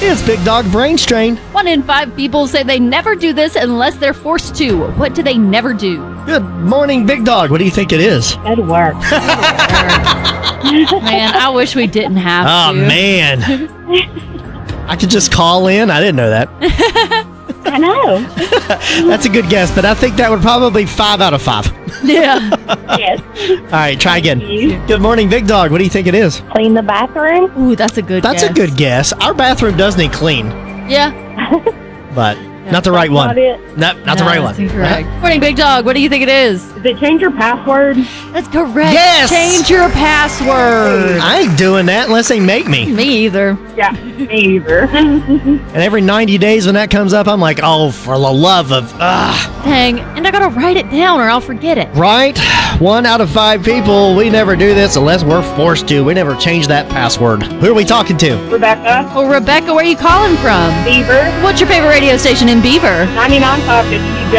It's Big Dog Brain Strain. 1 in 5 people say they never do this unless they're forced to. What do they never do? Good morning, Big Dog. What do you think it is? Good work. Man, I wish we didn't have Oh, to. man. I could just call in. I didn't know that. I know. That's a good guess, but I think that would probably be 5 out of 5. Yeah. Yes. All right, try again. You Good morning, Big Dog. What do you think it is? clean the bathroom. Ooh, that's a good That's guess. a good guess. Our bathroom does need clean, Yeah. but not the right one. Not it. Nope, not the No, right that's one. incorrect. Morning, Big Dog. What do you think it is? Does it change your password? That's correct. Yes! Change your password. I ain't doing that unless they make me. Me either. Yeah, me either. And every 90 days when that comes up, I'm like, oh, for the love of, Dang. And I gotta write it down or I'll forget it. right? 1 out of 5 people, we never do this unless we're forced to. We never change that password. Who are we talking to? Rebecca, Oh, Rebecca, where are you calling from? Beaver, What's your favorite radio station in Beaver? 99.5 WJ.